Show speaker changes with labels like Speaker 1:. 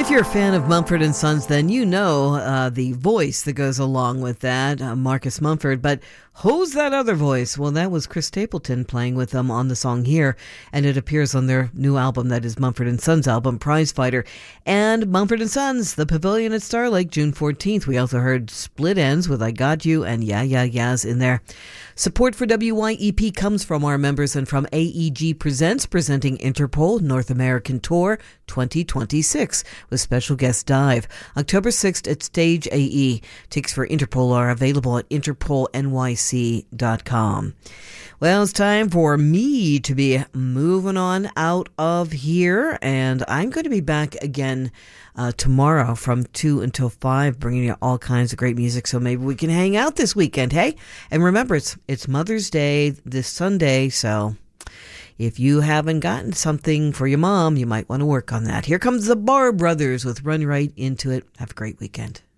Speaker 1: If you're a fan of Mumford & Sons, then you know the voice that goes along with that, Marcus Mumford. But who's that other voice? Well, that was Chris Stapleton playing with them on the song here, and it appears on their new album, that is Mumford & Sons album, Prizefighter. And Mumford & Sons, The Pavilion at Star Lake, June 14th. We also heard Split Ends with I Got You and Yeah, Yeah, Yeahs in there. Support for WYEP comes from our members and from AEG Presents, presenting Interpol North American Tour 2026 with special guest Dive. October 6th at Stage AE. Tickets for Interpol are available at interpolnyc.com. Well, it's time for me to be moving on out of here, and I'm going to be back again tomorrow from 2 until 5, bringing you all kinds of great music, so maybe we can hang out this weekend, hey? And remember, it's Mother's Day this Sunday, so if you haven't gotten something for your mom, you might want to work on that. Here comes the Barr Brothers with Run Right Into It. Have a great weekend.